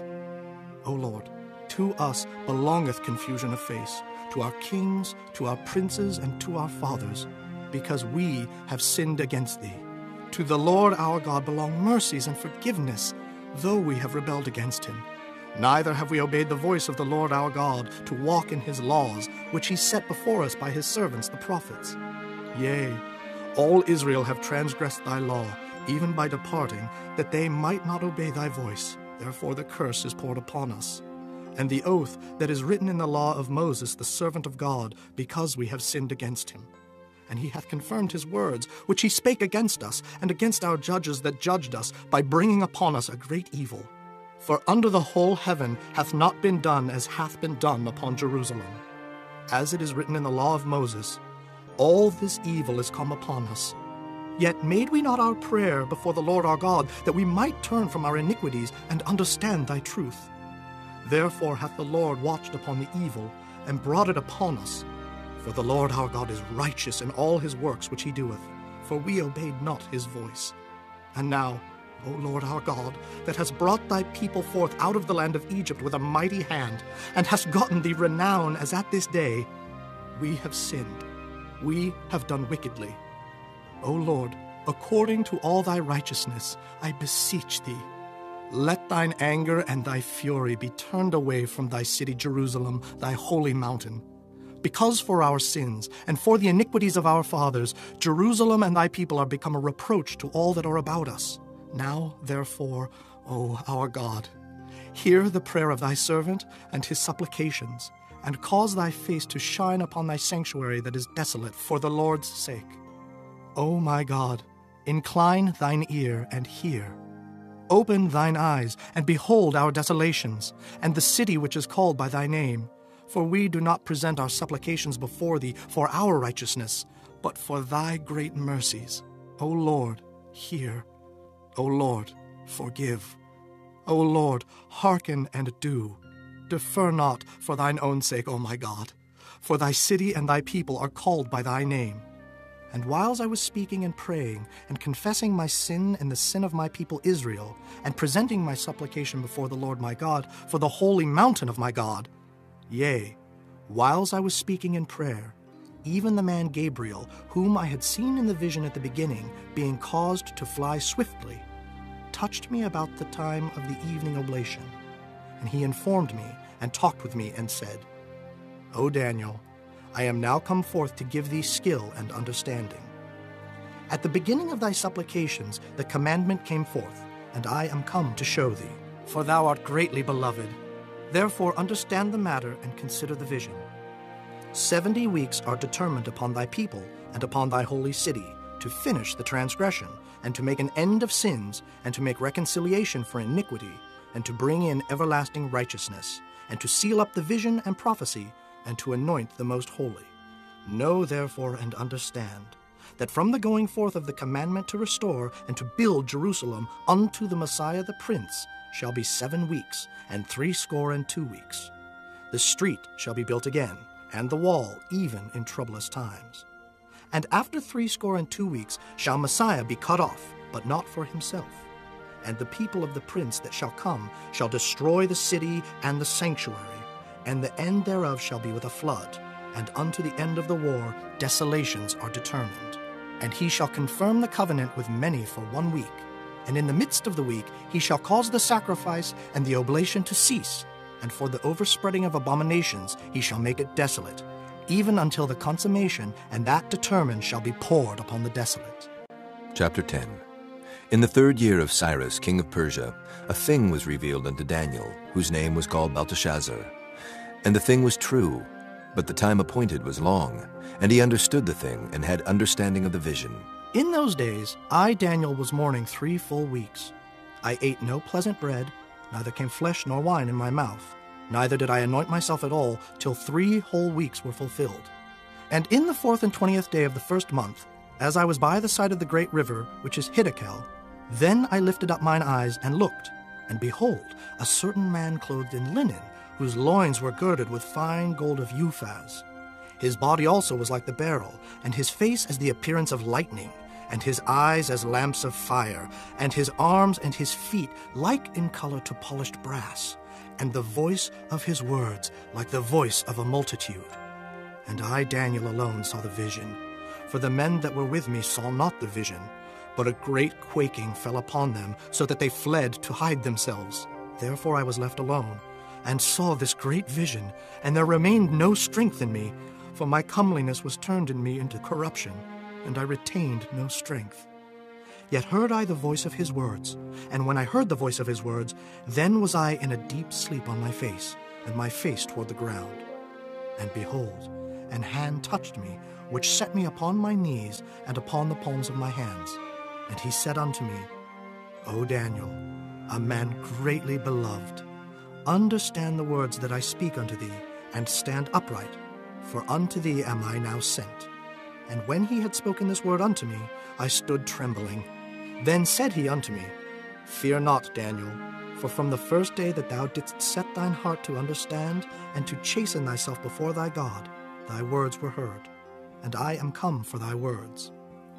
O Lord, to us belongeth confusion of face, to our kings, to our princes, and to our fathers, because we have sinned against thee. To the Lord our God belong mercies and forgiveness, though we have rebelled against him. Neither have we obeyed the voice of the Lord our God, to walk in his laws, which he set before us by his servants the prophets. Yea, all Israel have transgressed thy law, even by departing, that they might not obey thy voice. Therefore the curse is poured upon us, and the oath that is written in the law of Moses the servant of God, because we have sinned against him. And he hath confirmed his words, which he spake against us, and against our judges that judged us, by bringing upon us a great evil. For under the whole heaven hath not been done as hath been done upon Jerusalem. As it is written in the law of Moses, all this evil is come upon us. Yet made we not our prayer before the Lord our God, that we might turn from our iniquities and understand thy truth. Therefore hath the Lord watched upon the evil, and brought it upon us. For the Lord our God is righteous in all his works which he doeth, for we obeyed not his voice. And now, O Lord our God, that hast brought thy people forth out of the land of Egypt with a mighty hand, and hast gotten thee renown as at this day, we have sinned, we have done wickedly. O Lord, according to all thy righteousness, I beseech thee, let thine anger and thy fury be turned away from thy city Jerusalem, thy holy mountain. Because for our sins and for the iniquities of our fathers, Jerusalem and thy people are become a reproach to all that are about us. Now, therefore, O our God, hear the prayer of thy servant and his supplications, and cause thy face to shine upon thy sanctuary that is desolate for the Lord's sake. O my God, incline thine ear and hear. Open thine eyes and behold our desolations, and the city which is called by thy name. For we do not present our supplications before thee for our righteousness, but for thy great mercies. O Lord, hear. O Lord, forgive. O Lord, hearken and do. Defer not for thine own sake, O my God, for thy city and thy people are called by thy name. And whiles I was speaking and praying, and confessing my sin and the sin of my people Israel, and presenting my supplication before the Lord my God for the holy mountain of my God, yea, whiles I was speaking in prayer, even the man Gabriel, whom I had seen in the vision at the beginning, being caused to fly swiftly, touched me about the time of the evening oblation. And he informed me, and talked with me, and said, O Daniel, I am now come forth to give thee skill and understanding. At the beginning of thy supplications the commandment came forth, and I am come to show thee. For thou art greatly beloved. Therefore understand the matter and consider the vision. Seventy weeks are determined upon thy people and upon thy holy city, to finish the transgression, and to make an end of sins, and to make reconciliation for iniquity, and to bring in everlasting righteousness, and to seal up the vision and prophecy, and to anoint the most holy. Know therefore and understand, that from the going forth of the commandment to restore and to build Jerusalem unto the Messiah the Prince shall be seven weeks, and threescore and two weeks. The street shall be built again, and the wall even in troublous times. And after threescore and two weeks shall Messiah be cut off, but not for himself. And the people of the prince that shall come shall destroy the city and the sanctuary, and the end thereof shall be with a flood, and unto the end of the war desolations are determined. And he shall confirm the covenant with many for one week, and in the midst of the week he shall cause the sacrifice and the oblation to cease, and for the overspreading of abominations he shall make it desolate, even until the consummation, and that determined shall be poured upon the desolate. Chapter ten. In the third year of Cyrus, king of Persia, a thing was revealed unto Daniel, whose name was called Belteshazzar. And the thing was true, but the time appointed was long, and he understood the thing, and had understanding of the vision. In those days I, Daniel, was mourning three full weeks. I ate no pleasant bread, neither came flesh nor wine in my mouth, neither did I anoint myself at all, till three whole weeks were fulfilled. And in the fourth and twentieth day of the first month, as I was by the side of the great river, which is Hiddekel, then I lifted up mine eyes and looked, and behold, a certain man clothed in linen, whose loins were girded with fine gold of Uphaz. His body also was like the beryl, and his face as the appearance of lightning, and his eyes as lamps of fire, and his arms and his feet like in color to polished brass, and the voice of his words like the voice of a multitude. And I, Daniel, alone saw the vision, for the men that were with me saw not the vision, but a great quaking fell upon them, so that they fled to hide themselves. Therefore I was left alone, and saw this great vision, and there remained no strength in me, for my comeliness was turned in me into corruption, and I retained no strength. Yet heard I the voice of his words, and when I heard the voice of his words, then was I in a deep sleep on my face, and my face toward the ground. And behold, an hand touched me, which set me upon my knees and upon the palms of my hands. And he said unto me, O Daniel, a man greatly beloved, understand the words that I speak unto thee, and stand upright, for unto thee am I now sent. And when he had spoken this word unto me, I stood trembling. Then said he unto me, Fear not, Daniel, for from the first day that thou didst set thine heart to understand, and to chasten thyself before thy God, thy words were heard, and I am come for thy words.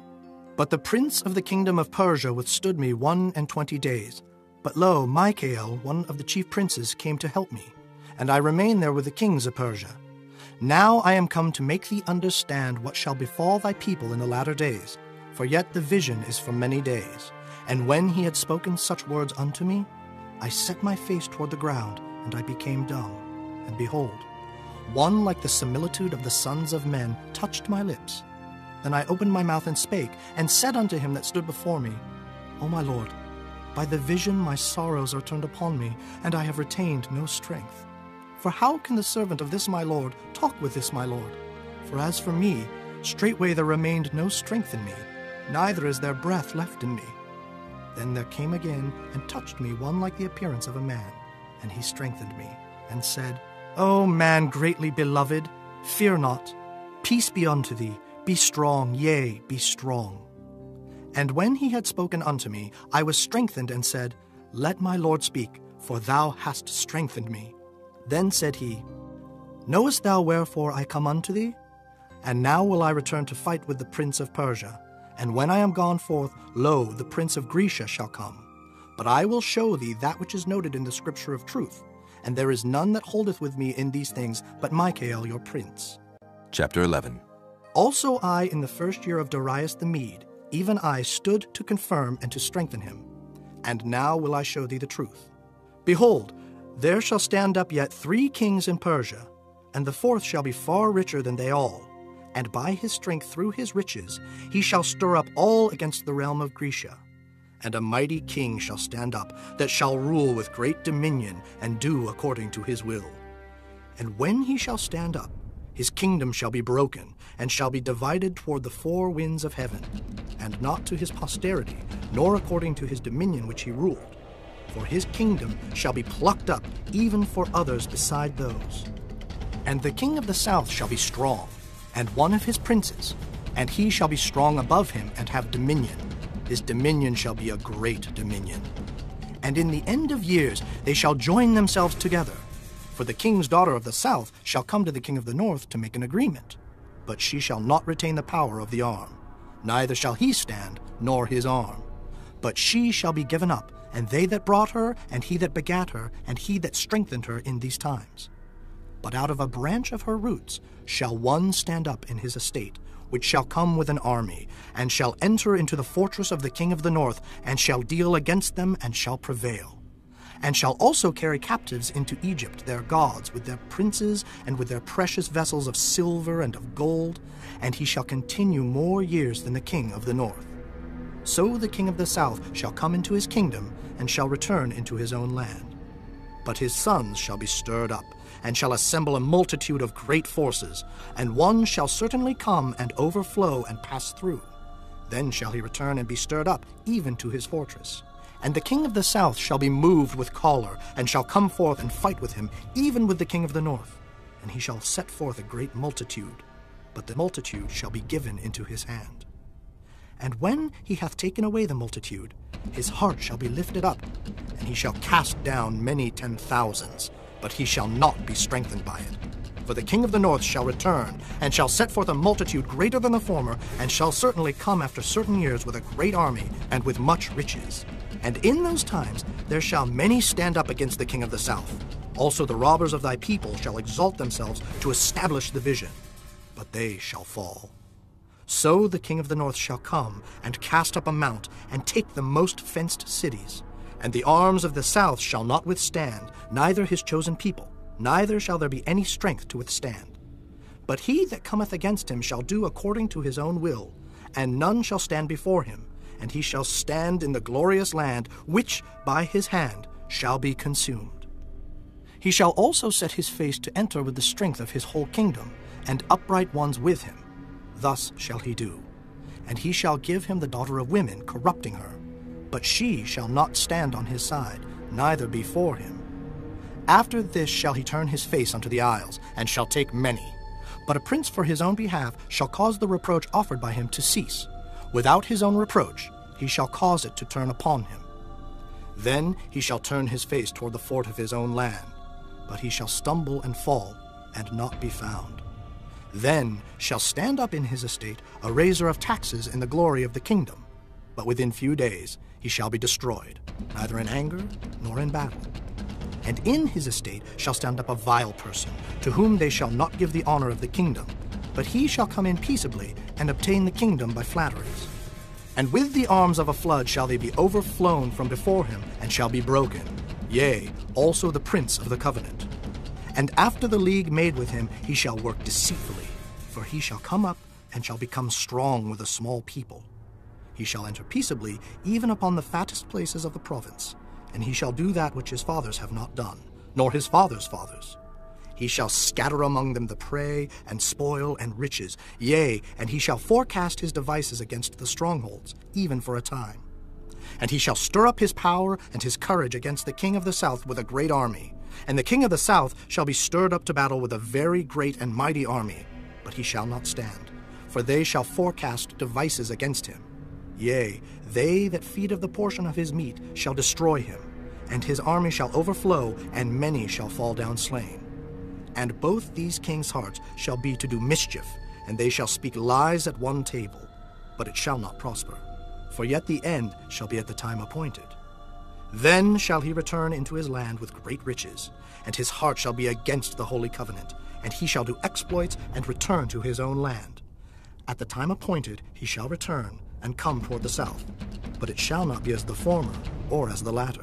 But the prince of the kingdom of Persia withstood me one and twenty days. But lo, Michael, one of the chief princes, came to help me, and I remained there with the kings of Persia. Now I am come to make thee understand what shall befall thy people in the latter days, for yet the vision is for many days. And when he had spoken such words unto me, I set my face toward the ground, and I became dumb. And behold, one like the similitude of the sons of men touched my lips. Then I opened my mouth and spake, and said unto him that stood before me, O my Lord, by the vision my sorrows are turned upon me, and I have retained no strength. For how can the servant of this my Lord talk with this my Lord? For as for me, straightway there remained no strength in me, neither is there breath left in me. Then there came again and touched me one like the appearance of a man, and he strengthened me, and said, O man greatly beloved, fear not. Peace be unto thee, be strong, yea, be strong. And when he had spoken unto me, I was strengthened, and said, Let my Lord speak, for thou hast strengthened me. Then said he, Knowest thou wherefore I come unto thee? And now will I return to fight with the prince of Persia. And when I am gone forth, lo, the prince of Grecia shall come. But I will show thee that which is noted in the scripture of truth. And there is none that holdeth with me in these things, but Michael your prince. Chapter eleven. Also I, in the first year of Darius the Mede, even I stood to confirm and to strengthen him. And now will I show thee the truth. Behold, there shall stand up yet three kings in Persia, and the fourth shall be far richer than they all. And by his strength through his riches he shall stir up all against the realm of Grecia. And a mighty king shall stand up, that shall rule with great dominion, and do according to his will. And when he shall stand up, his kingdom shall be broken, and shall be divided toward the four winds of heaven, and not to his posterity, nor according to his dominion which he ruled. For his kingdom shall be plucked up, even for others beside those. And the king of the south shall be strong, and one of his princes, and he shall be strong above him, and have dominion. His dominion shall be a great dominion. And in the end of years they shall join themselves together. For the king's daughter of the south shall come to the king of the north to make an agreement. But she shall not retain the power of the arm, neither shall he stand, nor his arm. But she shall be given up, and they that brought her, and he that begat her, and he that strengthened her in these times. But out of a branch of her roots shall one stand up in his estate, which shall come with an army, and shall enter into the fortress of the king of the north, and shall deal against them, and shall prevail. And shall also carry captives into Egypt their gods, with their princes, and with their precious vessels of silver and of gold, and he shall continue more years than the king of the north. So the king of the south shall come into his kingdom, and shall return into his own land. But his sons shall be stirred up, and shall assemble a multitude of great forces, and one shall certainly come and overflow and pass through. Then shall he return and be stirred up, even to his fortress. And the king of the south shall be moved with choler, and shall come forth and fight with him, even with the king of the north. And he shall set forth a great multitude, but the multitude shall be given into his hand. And when he hath taken away the multitude, his heart shall be lifted up, and he shall cast down many ten thousands, but he shall not be strengthened by it. For the king of the north shall return, and shall set forth a multitude greater than the former, and shall certainly come after certain years with a great army, and with much riches. And in those times there shall many stand up against the king of the south. Also the robbers of thy people shall exalt themselves to establish the vision, but they shall fall. So the king of the north shall come, and cast up a mount, and take the most fenced cities. And the arms of the south shall not withstand, neither his chosen people, neither shall there be any strength to withstand. But he that cometh against him shall do according to his own will, and none shall stand before him, and he shall stand in the glorious land, which by his hand shall be consumed. He shall also set his face to enter with the strength of his whole kingdom, and upright ones with him. Thus shall he do. And he shall give him the daughter of women, corrupting her. But she shall not stand on his side, neither before him. After this shall he turn his face unto the isles, and shall take many. But a prince for his own behalf shall cause the reproach offered by him to cease. Without his own reproach he shall cause it to turn upon him. Then he shall turn his face toward the fort of his own land, but he shall stumble and fall, and not be found. Then shall stand up in his estate a raiser of taxes in the glory of the kingdom, but within few days he shall be destroyed, neither in anger nor in battle. And in his estate shall stand up a vile person, to whom they shall not give the honor of the kingdom, but he shall come in peaceably, and obtain the kingdom by flatteries. And with the arms of a flood shall they be overflown from before him, and shall be broken, yea, also the prince of the covenant. And after the league made with him, he shall work deceitfully, for he shall come up, and shall become strong with a small people. He shall enter peaceably, even upon the fattest places of the province, and he shall do that which his fathers have not done, nor his fathers' fathers. He shall scatter among them the prey, and spoil, and riches, yea, and he shall forecast his devices against the strongholds, even for a time. And he shall stir up his power and his courage against the king of the south with a great army. And the king of the south shall be stirred up to battle with a very great and mighty army, but he shall not stand, for they shall forecast devices against him. Yea, they that feed of the portion of his meat shall destroy him, and his army shall overflow, and many shall fall down slain. And both these kings' hearts shall be to do mischief, and they shall speak lies at one table, but it shall not prosper, for yet the end shall be at the time appointed. Then shall he return into his land with great riches, and his heart shall be against the holy covenant, and he shall do exploits and return to his own land. At the time appointed he shall return, and come toward the south, but it shall not be as the former, or as the latter.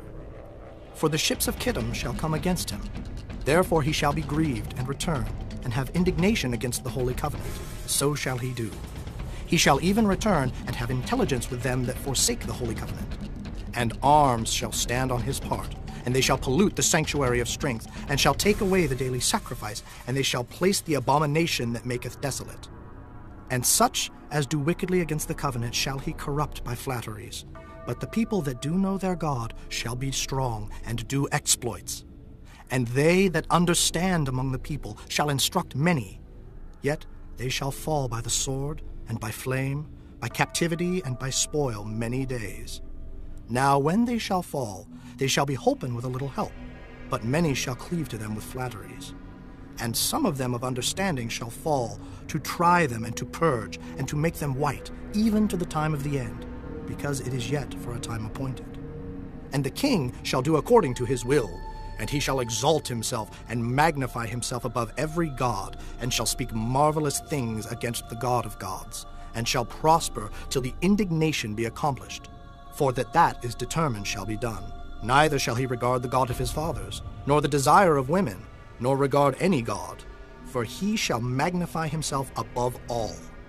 For the ships of Kittim shall come against him. Therefore he shall be grieved, and return, and have indignation against the holy covenant. So shall he do. He shall even return, and have intelligence with them that forsake the holy covenant. And arms shall stand on his part, and they shall pollute the sanctuary of strength, and shall take away the daily sacrifice, and they shall place the abomination that maketh desolate. And such as do wickedly against the covenant shall he corrupt by flatteries. But the people that do know their God shall be strong, and do exploits. And they that understand among the people shall instruct many. Yet they shall fall by the sword, and by flame, by captivity, and by spoil many days. Now when they shall fall, they shall be holpen with a little help, but many shall cleave to them with flatteries. And some of them of understanding shall fall, to try them and to purge, and to make them white, even to the time of the end, because it is yet for a time appointed. And the king shall do according to his will, and he shall exalt himself and magnify himself above every god, and shall speak marvelous things against the God of gods, and shall prosper till the indignation be accomplished. For that that is determined shall be done. Neither shall he regard the God of his fathers, nor the desire of women, nor regard any god, for he shall magnify himself above all.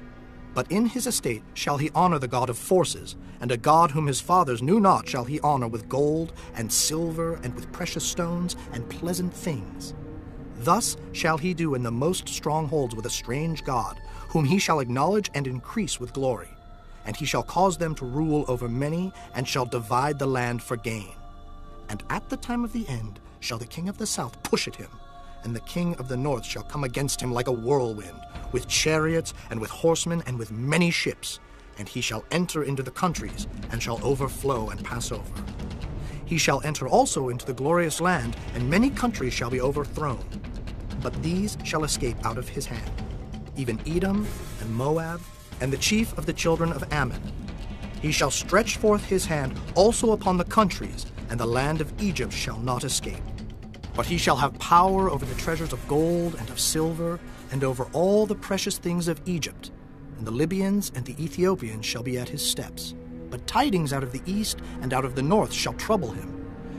But in his estate shall he honor the God of forces, and a God whom his fathers knew not shall he honor with gold and silver and with precious stones and pleasant things. Thus shall he do in the most strongholds with a strange God, whom he shall acknowledge and increase with glory. And he shall cause them to rule over many, and shall divide the land for gain. And at the time of the end shall the king of the south push at him, and the king of the north shall come against him like a whirlwind, with chariots, and with horsemen, and with many ships. And he shall enter into the countries, and shall overflow and pass over. He shall enter also into the glorious land, and many countries shall be overthrown. But these shall escape out of his hand, even Edom and Moab, and the chief of the children of Ammon. He shall stretch forth his hand also upon the countries, and the land of Egypt shall not escape. But he shall have power over the treasures of gold and of silver, and over all the precious things of Egypt. And the Libyans and the Ethiopians shall be at his steps. But tidings out of the east and out of the north shall trouble him,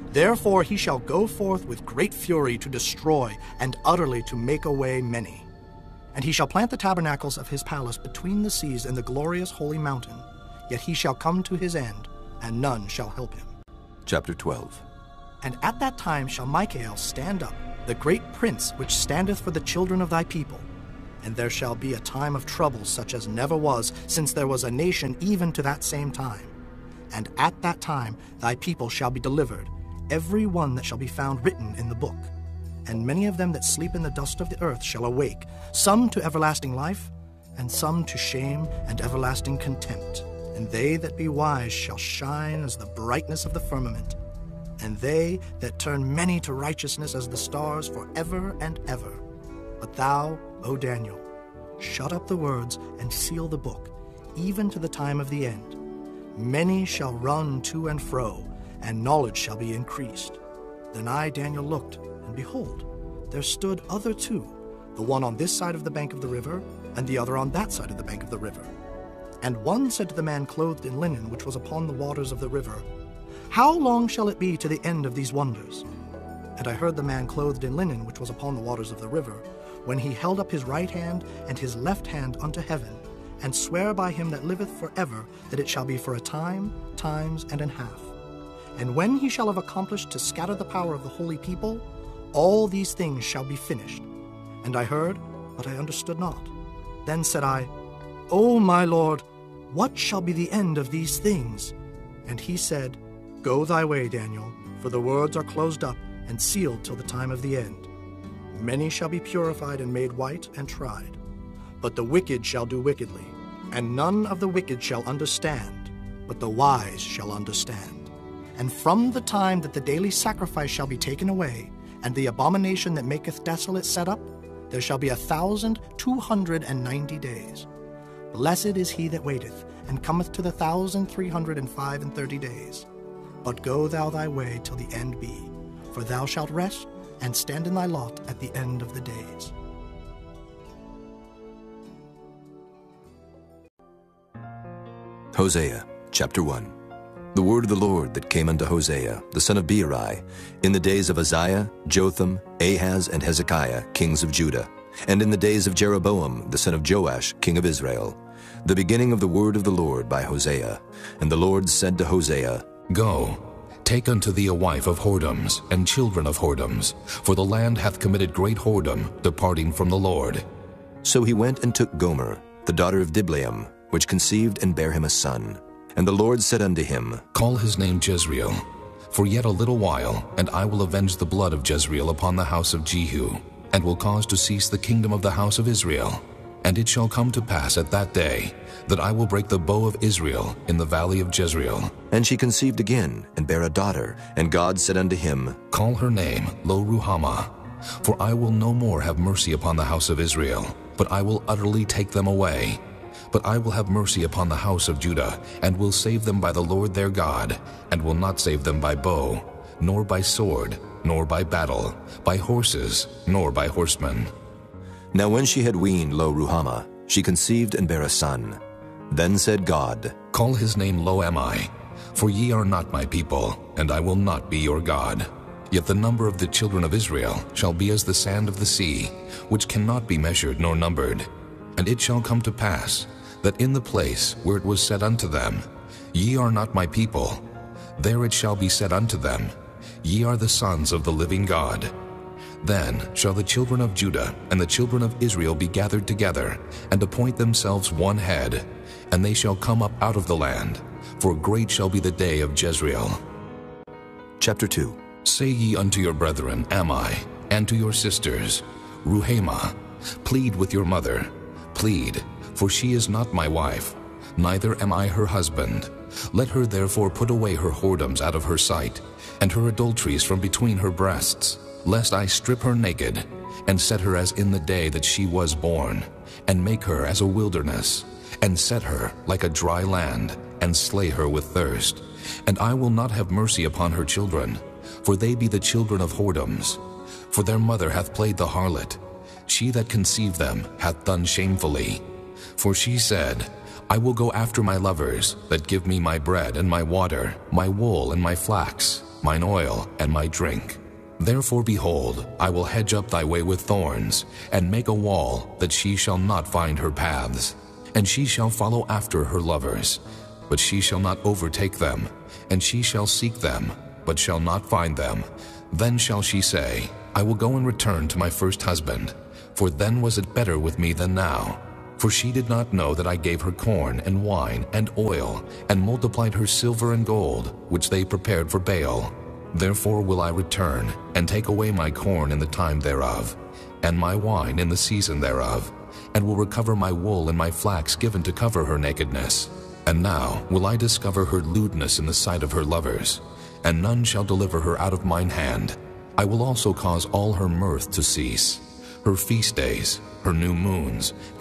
Therefore he shall go forth with great fury to destroy and utterly to make away many. And he shall plant the tabernacles of his palace between the seas and the glorious holy mountain. Yet he shall come to his end, and none shall help him. Chapter twelve. And at that time shall Michael stand up, the great prince which standeth for the children of thy people. And there shall be a time of trouble such as never was, since there was a nation even to that same time. And at that time thy people shall be delivered, every one that shall be found written in the book. And many of them that sleep in the dust of the earth shall awake, some to everlasting life, and some to shame and everlasting contempt. And they that be wise shall shine as the brightness of the firmament, and they that turn many to righteousness as the stars forever and ever. But thou, O Daniel, shut up the words and seal the book, even to the time of the end. Many shall run to and fro, and knowledge shall be increased. Then I, Daniel, looked, and behold, there stood other two, the one on this side of the bank of the river, and the other on that side of the bank of the river. And one said to the man clothed in linen, which was upon the waters of the river, How long shall it be to the end of these wonders? And I heard the man clothed in linen, which was upon the waters of the river, when he held up his right hand and his left hand unto heaven, and swear by him that liveth for ever, that it shall be for a time, times, and an half. And when he shall have accomplished to scatter the power of the holy people, all these things shall be finished. And I heard, but I understood not. Then said I, O my Lord, what shall be the end of these things? And he said, Go thy way, Daniel, for the words are closed up and sealed till the time of the end. Many shall be purified and made white and tried. But the wicked shall do wickedly, and none of the wicked shall understand, but the wise shall understand. And from the time that the daily sacrifice shall be taken away, and the abomination that maketh desolate set up, there shall be a thousand two hundred and ninety days. Blessed is he that waiteth, and cometh to the thousand three hundred and five and thirty days. But go thou thy way till the end be, for thou shalt rest, and stand in thy lot at the end of the days. Hosea, chapter one. The word of the Lord that came unto Hosea, the son of Beeri, in the days of Uzziah, Jotham, Ahaz, and Hezekiah, kings of Judah, and in the days of Jeroboam, the son of Joash, king of Israel, the beginning of the word of the Lord by Hosea. And the Lord said to Hosea, Go, take unto thee a wife of whoredoms, and children of whoredoms, for the land hath committed great whoredom, departing from the Lord. So he went and took Gomer, the daughter of Diblaim, which conceived and bare him a son. And the Lord said unto him, Call his name Jezreel, for yet a little while, and I will avenge the blood of Jezreel upon the house of Jehu, and will cause to cease the kingdom of the house of Israel. And it shall come to pass at that day, that I will break the bow of Israel in the valley of Jezreel. And she conceived again, and bare a daughter. And God said unto him, Call her name Lo-Ruhamah, for I will no more have mercy upon the house of Israel, but I will utterly take them away. But I will have mercy upon the house of Judah, and will save them by the Lord their God, and will not save them by bow, nor by sword, nor by battle, by horses, nor by horsemen. Now when she had weaned Lo-Ruhamah, she conceived and bare a son. Then said God, Call his name Lo-Ammi, for ye are not my people, and I will not be your God. Yet the number of the children of Israel shall be as the sand of the sea, which cannot be measured nor numbered. And it shall come to pass, that in the place where it was said unto them, Ye are not my people, there it shall be said unto them, Ye are the sons of the living God. Then shall the children of Judah and the children of Israel be gathered together, and appoint themselves one head, and they shall come up out of the land, for great shall be the day of Jezreel. Chapter two. Say ye unto your brethren Ammi, and to your sisters, Ruhamah, plead with your mother, plead, for she is not my wife, neither am I her husband. Let her therefore put away her whoredoms out of her sight, and her adulteries from between her breasts, lest I strip her naked, and set her as in the day that she was born, and make her as a wilderness, and set her like a dry land, and slay her with thirst. And I will not have mercy upon her children, for they be the children of whoredoms. For their mother hath played the harlot, she that conceived them hath done shamefully. For she said, I will go after my lovers, that give me my bread and my water, my wool and my flax. mine oil, and my drink. Therefore, behold, I will hedge up thy way with thorns, and make a wall, that she shall not find her paths. And she shall follow after her lovers, but she shall not overtake them. And she shall seek them, but shall not find them. Then shall she say, I will go and return to my first husband, for then was it better with me than now. For she did not know that I gave her corn and wine and oil, and multiplied her silver and gold, which they prepared for Baal. Therefore will I return, and take away my corn in the time thereof, and my wine in the season thereof, and will recover my wool and my flax given to cover her nakedness. And now will I discover her lewdness in the sight of her lovers, and none shall deliver her out of mine hand. I will also cause all her mirth to cease, her feast days, her new moons,